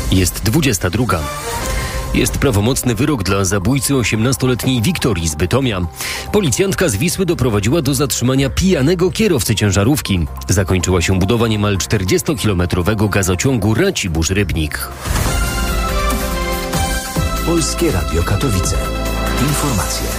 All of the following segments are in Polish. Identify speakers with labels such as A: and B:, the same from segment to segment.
A: Jest 22. Jest prawomocny wyrok dla zabójcy 18-letniej Wiktorii z Bytomia. Policjantka z Wisły doprowadziła do zatrzymania pijanego kierowcy ciężarówki. Zakończyła się budowa niemal 40-kilometrowego gazociągu Racibórz-Rybnik.
B: Polskie Radio Katowice. Informacje.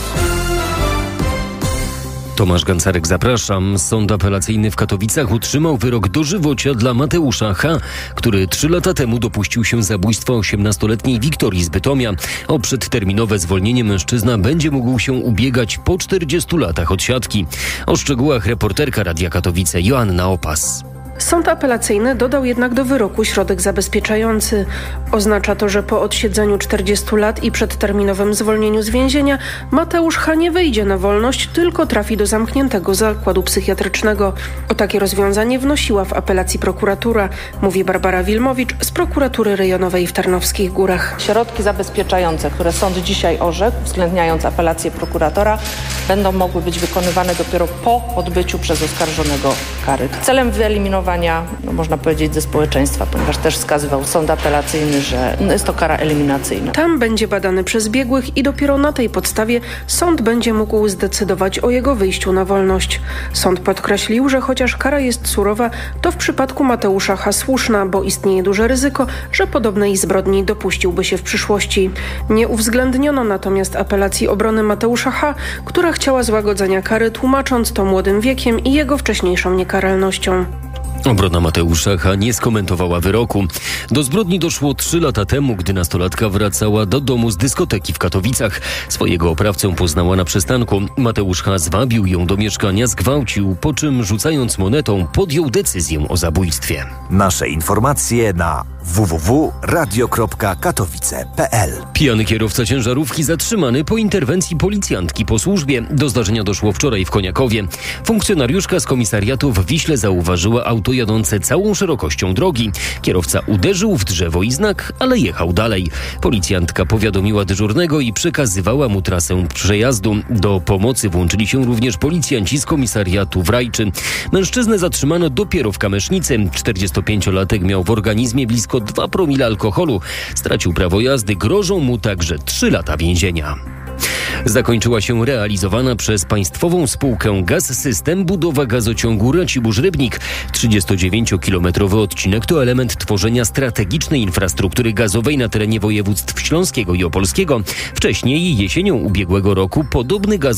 A: Tomasz Gancarek, zapraszam. Sąd apelacyjny w Katowicach utrzymał wyrok dożywocia dla Mateusza H., który 3 lata temu dopuścił się zabójstwa 18-letniej Wiktorii z Bytomia. O przedterminowe zwolnienie mężczyzna będzie mógł się ubiegać po 40 latach odsiadki. O szczegółach reporterka Radia Katowice Joanna Opas.
C: Sąd apelacyjny dodał jednak do wyroku środek zabezpieczający. Oznacza to, że po odsiedzeniu 40 lat i przedterminowym zwolnieniu z więzienia Mateusz H. nie wyjdzie na wolność, tylko trafi do zamkniętego zakładu psychiatrycznego. O takie rozwiązanie wnosiła w apelacji prokuratura, mówi Barbara Wilmowicz z prokuratury rejonowej w Tarnowskich Górach.
D: Środki zabezpieczające, które sąd dzisiaj orzekł, uwzględniając apelację prokuratora, będą mogły być wykonywane dopiero po odbyciu przez oskarżonego kary. Celem wyeliminowania, można powiedzieć, ze społeczeństwa, ponieważ też wskazywał sąd apelacyjny, że jest to kara eliminacyjna.
C: Tam będzie badany przez biegłych i dopiero na tej podstawie sąd będzie mógł zdecydować o jego wyjściu na wolność. Sąd podkreślił, że chociaż kara jest surowa, to w przypadku Mateusza H. słuszna, bo istnieje duże ryzyko, że podobnej zbrodni dopuściłby się w przyszłości. Nie uwzględniono natomiast apelacji obrony Mateusza H., która chciała złagodzenia kary, tłumacząc to młodym wiekiem i jego wcześniejszą niekaralnością.
A: Obrona Mateusza H. nie skomentowała wyroku. Do zbrodni doszło 3 lata temu, gdy nastolatka wracała do domu z dyskoteki w Katowicach. Swojego oprawcę poznała na przystanku. Mateusz H. zwabił ją do mieszkania, zgwałcił, po czym rzucając monetą podjął decyzję o zabójstwie.
B: Nasze informacje na www.radio.katowice.pl.
A: Pijany kierowca ciężarówki zatrzymany po interwencji policjantki po służbie. Do zdarzenia doszło wczoraj w Koniakowie. Funkcjonariuszka z komisariatu w Wiśle zauważyła auto jadące całą szerokością drogi. Kierowca uderzył w drzewo i znak, ale jechał dalej. Policjantka powiadomiła dyżurnego i przekazywała mu trasę przejazdu. Do pomocy włączyli się również policjanci z komisariatu w Rajczy. Mężczyznę zatrzymano dopiero w Kamesznicy. 45-latek miał w organizmie blisko 2 promile alkoholu. Stracił prawo jazdy. Grożą mu także 3 lata więzienia. Zakończyła się realizowana przez państwową spółkę Gaz-System budowa gazociągu Racibórz-Rybnik. 39-kilometrowy odcinek to element tworzenia strategicznej infrastruktury gazowej na terenie województw śląskiego i opolskiego. Wcześniej, jesienią ubiegłego roku, podobny gaz